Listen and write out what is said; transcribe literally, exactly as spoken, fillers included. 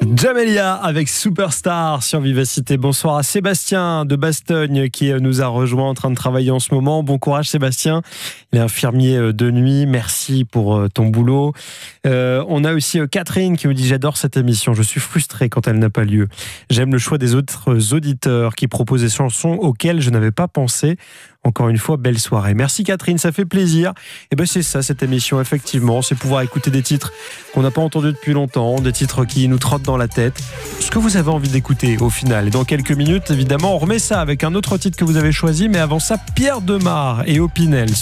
Jamelia avec Superstar sur Vivacité. Bonsoir à Sébastien de Bastogne qui nous a rejoint en train de travailler en ce moment. Bon courage Sébastien, il est infirmier de nuit, merci pour ton boulot. Euh, on a aussi Catherine qui nous dit « J'adore cette émission, je suis frustrée quand elle n'a pas lieu. J'aime le choix des autres auditeurs qui proposent des chansons auxquelles je n'avais pas pensé. » Encore une fois, belle soirée. Merci Catherine, ça fait plaisir. Et ben c'est ça cette émission, effectivement, c'est pouvoir écouter des titres qu'on n'a pas entendus depuis longtemps, des titres qui nous trottent dans la tête. Ce que vous avez envie d'écouter au final. Et dans quelques minutes, évidemment, on remet ça avec un autre titre que vous avez choisi, mais avant ça, Pierre Demar et Opinel.